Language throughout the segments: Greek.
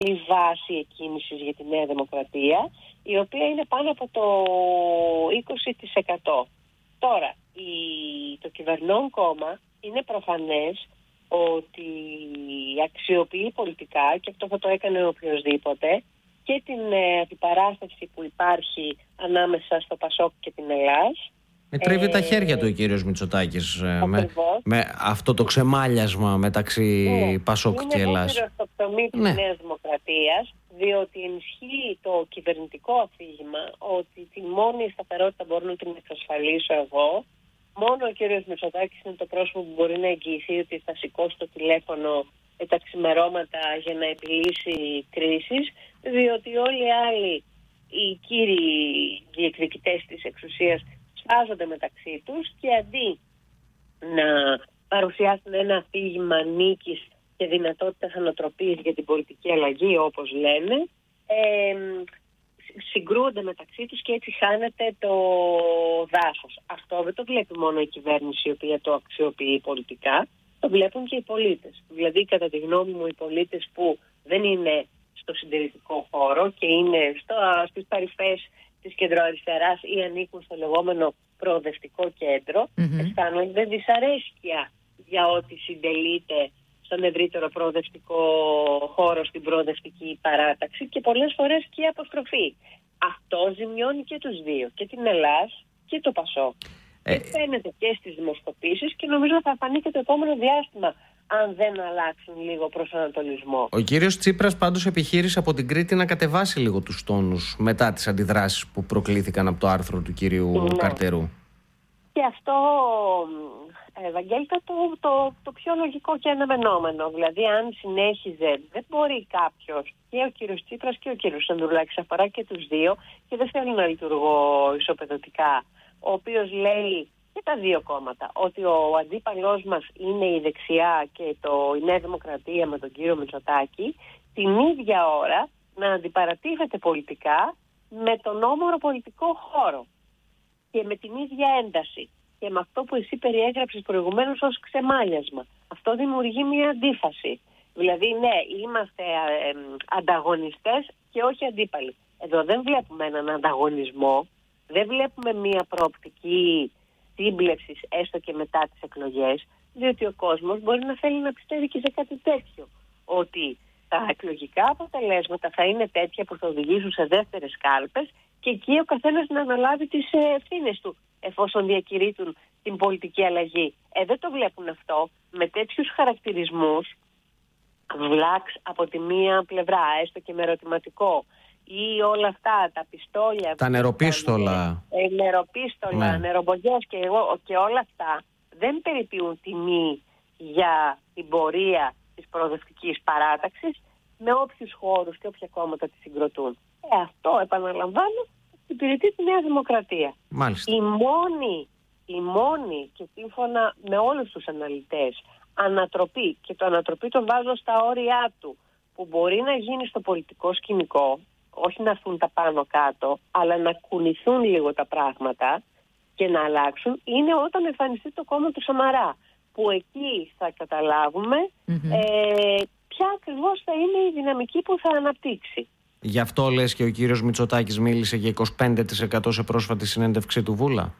η βάση εκκίνησης για τη Νέα Δημοκρατία, η οποία είναι πάνω από το 20%. Τώρα, το κυβερνών κόμμα είναι προφανές ότι αξιοποιεί πολιτικά, και αυτό θα το έκανε οποιοσδήποτε, και την αντιπαράσταση που υπάρχει ανάμεσα στο Πασόκ και την Ελλάς. Τρίβει τα χέρια του ο κύριος Μητσοτάκης με αυτό το ξεμάλιασμα μεταξύ Πασόκ και Ελλάς. Είναι στο πτωμί της Νέας Δημοκρατίας, διότι ενισχύει το κυβερνητικό αφήγημα ότι τη μόνη σταθερότητα μπορώ να την εξασφαλίσω εγώ. Μόνο ο κύριος Μητσοτάκης είναι το πρόσωπο που μπορεί να εγγυηθεί ότι θα σηκώσει το τηλέφωνο τα ξημερώματα για να επιλύσει κρίσεις, διότι όλοι οι άλλοι, οι κύριοι διεκδικητές της εξουσίας, σφάζονται μεταξύ τους και αντί να παρουσιάσουν ένα αφήγημα νίκης και δυνατότητας ανατροπής για την πολιτική αλλαγή, όπως λένε, συγκρούονται μεταξύ τους και έτσι χάνεται το δάσος. Αυτό δεν το βλέπει μόνο η κυβέρνηση, η οποία το αξιοποιεί πολιτικά, το βλέπουν και οι πολίτες. Δηλαδή, κατά τη γνώμη μου, οι πολίτες που δεν είναι στο συντηρητικό χώρο και είναι στις παρυφές της κεντροαριστεράς ή ανήκουν στο λεγόμενο προοδευτικό κέντρο, αισθάνονται δυσαρέσκεια για ό,τι συντελείται στον ευρύτερο προοδευτικό χώρο, στην προοδευτική παράταξη, και πολλές φορές και αποστροφή. Αυτό ζημιώνει και τους δύο, και την Ελλάς και το Πασόκ. Φαίνεται και στις δημοσκοπήσεις και νομίζω θα φανεί και το επόμενο διάστημα, αν δεν αλλάξουν λίγο προσανατολισμό. Ο κύριος Τσίπρας πάντως επιχείρησε από την Κρήτη να κατεβάσει λίγο τους τόνους μετά τις αντιδράσεις που προκλήθηκαν από το άρθρο του κυρίου Καρτερού. Και αυτό, Ευαγγέλη, το πιο λογικό και αναμενόμενο. Δηλαδή, αν συνέχιζε, δεν μπορεί κάποιος, και ο κύριος Τσίπρας και ο κύριος Ανδρουλάκης, αφορά και τους δύο, και δεν θέλω να λειτουργώ ισοπεδωτικά, ο οποίος λέει, και τα δύο κόμματα, ότι ο αντίπαλός μας είναι η δεξιά και η Νέα Δημοκρατία με τον κύριο Μητσοτάκη, την ίδια ώρα να αντιπαρατίθεται πολιτικά με τον όμορο πολιτικό χώρο και με την ίδια ένταση και με αυτό που εσύ περιέγραψες προηγουμένως ως ξεμάλιασμα. Αυτό δημιουργεί μια αντίφαση. Δηλαδή, ναι, είμαστε ανταγωνιστές και όχι αντίπαλοι. Εδώ δεν βλέπουμε έναν ανταγωνισμό, δεν βλέπουμε μια προοπτική σύμπλευσης έστω και μετά τις εκλογές, διότι ο κόσμος μπορεί να θέλει να πιστεύει και σε κάτι τέτοιο. Ότι τα εκλογικά αποτελέσματα θα είναι τέτοια που θα οδηγήσουν σε δεύτερες κάλπες και εκεί ο καθένας να αναλάβει τις ευθύνες του, εφόσον διακηρύττουν την πολιτική αλλαγή. Δεν το βλέπουν αυτό. Με τέτοιους χαρακτηρισμούς, βλάξ από τη μία πλευρά, έστω και με ερωτηματικό, ή όλα αυτά, τα πιστόλια, τα νεροπίστολα, νερομπογιές και όλα αυτά δεν περιποιούν τιμή για την πορεία της προοδευτικής παράταξης με όποιους χώρους και όποια κόμματα τη συγκροτούν. Αυτό, επαναλαμβάνω, υπηρετεί τη Νέα Δημοκρατία. Μάλιστα. Η μόνη και σύμφωνα με όλους τους αναλυτές ανατροπή, και το ανατροπή το βάζω στα όρια του, που μπορεί να γίνει στο πολιτικό σκηνικό, όχι να έρθουν τα πάνω κάτω, αλλά να κουνηθούν λίγο τα πράγματα και να αλλάξουν, είναι όταν εμφανιστεί το κόμμα του Σαμαρά, που εκεί θα καταλάβουμε ποια ακριβώς θα είναι η δυναμική που θα αναπτύξει. Γι' αυτό λες και ο κύριος Μητσοτάκης μίλησε για 25% σε πρόσφατη συνέντευξη του Βούλα.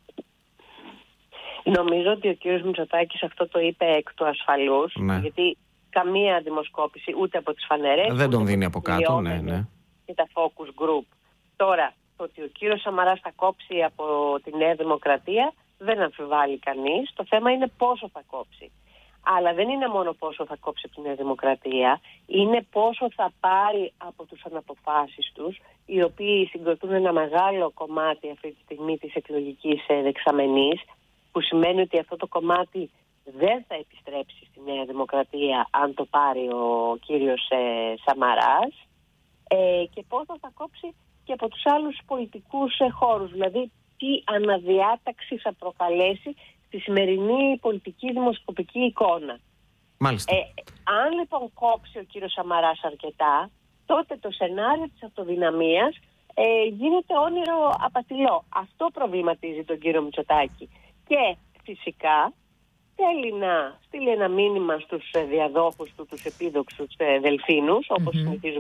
Νομίζω ότι ο κύριος Μητσοτάκης αυτό το είπε εκ του ασφαλούς, γιατί καμία δημοσκόπηση ούτε από τις φανερές δεν τον δίνει από κάτω, και τα focus group. Τώρα, το ότι ο κύριος Σαμαράς θα κόψει από τη Νέα Δημοκρατία δεν αμφιβάλλει κανείς. Το θέμα είναι πόσο θα κόψει. Αλλά δεν είναι μόνο πόσο θα κόψει από τη Νέα Δημοκρατία, είναι πόσο θα πάρει από τους αναποφάσεις τους, οι οποίοι συγκροτούν ένα μεγάλο κομμάτι αυτή τη στιγμή της εκλογικής δεξαμενής, που σημαίνει ότι αυτό το κομμάτι δεν θα επιστρέψει στη Νέα Δημοκρατία αν το πάρει ο κύριος Σαμαράς, και πόσο θα κόψει και από τους άλλους πολιτικούς χώρους. Δηλαδή, τι αναδιάταξη θα προκαλέσει στη σημερινή πολιτική δημοσκοπική εικόνα. Μάλιστα. Αν λοιπόν κόψει ο κύριος Σαμαράς αρκετά, τότε το σενάριο της αυτοδυναμίας γίνεται όνειρο απατηλό. Αυτό προβληματίζει τον κύριο Μητσοτάκη. Και φυσικά θέλει να στείλει ένα μήνυμα στους διαδόχους του, τους επίδοξους δελφίνους, όπως συνηθίζουν